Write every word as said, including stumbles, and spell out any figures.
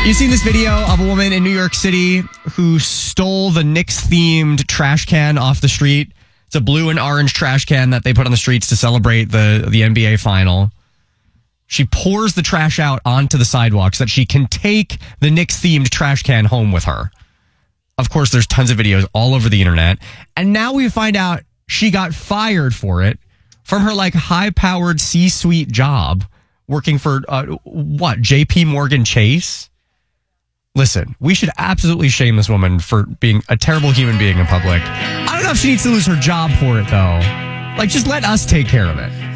You seen this video of a woman in New York City who stole the Knicks-themed trash can off the street? It's a blue and orange trash can that they put on the streets to celebrate the, the N B A final. She pours the trash out onto the sidewalk so that she can take the Knicks-themed trash can home with her. Of course, there's tons of videos all over the internet. And now we find out she got fired for it from her like high-powered C-suite job working for, uh, what, J P Morgan Chase? Listen, we should absolutely shame this woman for being a terrible human being in public. I don't know if she needs to lose her job for it, though. Like, just let us take care of it.